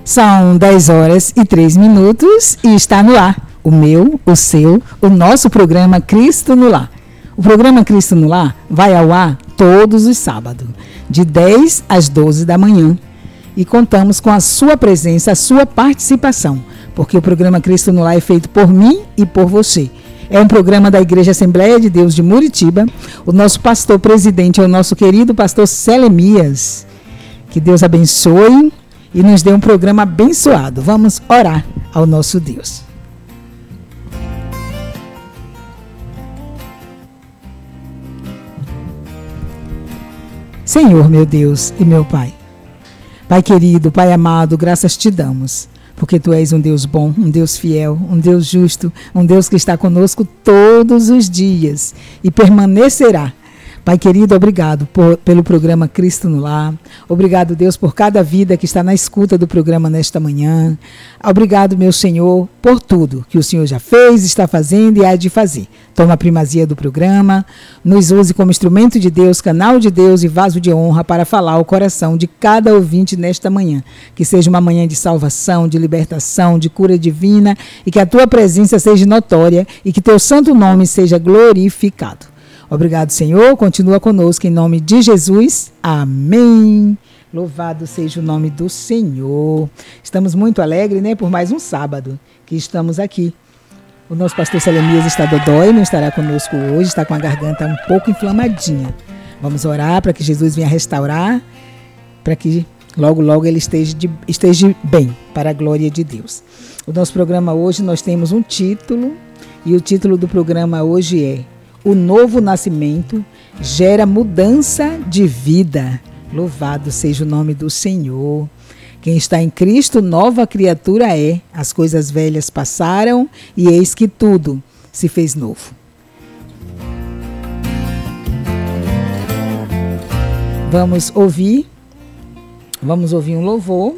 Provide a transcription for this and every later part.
São 10h03 e está no ar o meu, o seu, o nosso programa Cristo no Lar. O programa Cristo no Lar vai ao ar todos os sábados, de 10 às 12 da manhã. E contamos com a sua presença, a sua participação, porque o programa Cristo no Lar é feito por mim e por você. É um programa da Igreja Assembleia de Deus de Muritiba. O nosso pastor presidente é o nosso querido pastor Selemias. Que Deus abençoe e nos dê um programa abençoado. Vamos orar ao nosso Deus. Senhor, meu Deus e meu Pai. Pai querido, Pai amado, graças te damos. Porque Tu és um Deus bom, um Deus fiel, um Deus justo, um Deus que está conosco todos os dias e permanecerá. Pai querido, obrigado pelo programa Cristo no Lar. Obrigado, Deus, por cada vida que está na escuta do programa nesta manhã. Obrigado, meu Senhor, por tudo que o Senhor já fez, está fazendo e há de fazer. Toma a primazia do programa, nos use como instrumento de Deus, canal de Deus e vaso de honra para falar ao coração de cada ouvinte nesta manhã. Que seja uma manhã de salvação, de libertação, de cura divina e que a Tua presença seja notória e que Teu santo nome seja glorificado. Obrigado, Senhor. Continua conosco em nome de Jesus. Amém. Louvado seja o nome do Senhor. Estamos muito alegres, né, por mais um sábado que estamos aqui. O nosso pastor Selemias está dodói, não estará conosco hoje, está com a garganta um pouco inflamadinha. Vamos orar para que Jesus venha restaurar, para que logo, logo ele esteja bem, para a glória de Deus. O nosso programa hoje, nós temos um título, e o título do programa hoje é O Novo Nascimento Gera Mudança de Vida. Louvado seja o nome do Senhor. Quem está em Cristo, nova criatura é. As coisas velhas passaram e eis que tudo se fez novo. Vamos ouvir um louvor.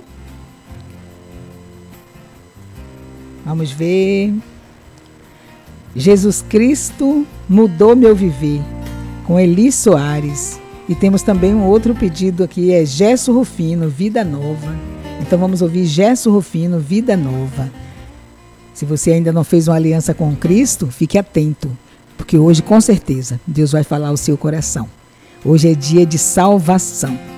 Vamos ver. Jesus Cristo mudou meu viver, com Eli Soares. E temos também um outro pedido aqui, é Gesso Rufino, Vida Nova. Então vamos ouvir Gesso Rufino, Vida Nova. Se você ainda não fez uma aliança com Cristo, fique atento, porque hoje com certeza Deus vai falar ao seu coração. Hoje é dia de salvação.